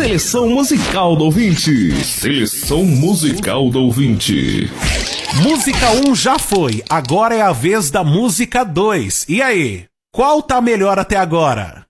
Seleção musical do ouvinte. Seleção musical do ouvinte. Música 1 já foi, agora é a vez da música 2. E aí, qual tá melhor até agora?